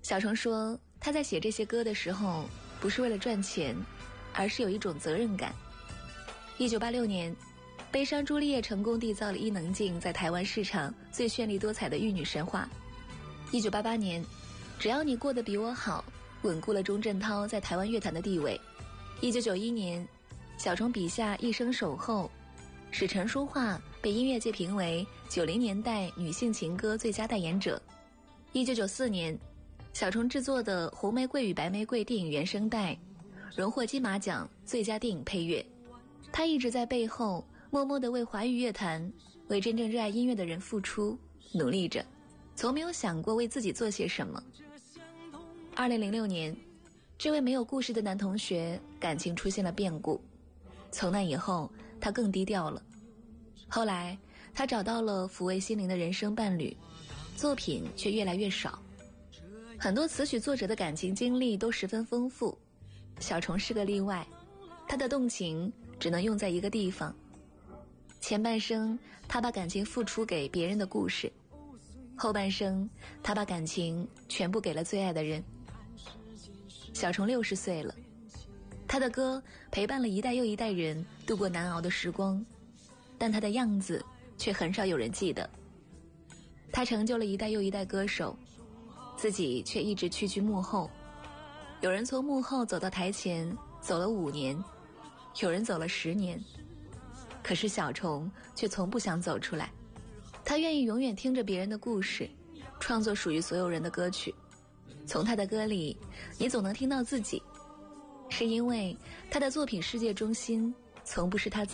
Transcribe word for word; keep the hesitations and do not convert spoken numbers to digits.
小虫说，他在写这些歌的时候，不是为了赚钱，而是有一种责任感。一九八六年，悲伤朱丽叶成功缔造了伊能静在台湾市场最绚丽多彩的玉女神话。一九八八年，只要你过得比我好，稳固了钟镇涛在台湾乐坛的地位。一九九一年，小虫笔下一生守候，使陈淑桦被音乐界评为九零年代女性情歌最佳代言者。一九九四年，小虫制作的《红玫瑰与白玫瑰》电影原声带荣获金马奖最佳电影配乐。他一直在背后默默地为华语乐坛，为真正热爱音乐的人付出努力着，从没有想过为自己做些什么。二零零六年，这位没有故事的男同学感情出现了变故，从那以后他更低调了。后来他找到了抚慰心灵的人生伴侣，作品却越来越少。很多词曲作者的感情经历都十分丰富，小虫是个例外，他的动情只能用在一个地方。前半生他把感情付出给别人的故事，后半生他把感情全部给了最爱的人。小虫六十岁了，他的歌陪伴了一代又一代人度过难熬的时光，但他的样子却很少有人记得。他成就了一代又一代歌手，自己却一直屈居幕后。有人从幕后走到台前，走了五年，有人走了十年，可是小虫却从不想走出来。他愿意永远听着别人的故事，创作属于所有人的歌曲。从他的歌里，你总能听到自己，是因为他的作品世界中心从不是他自己。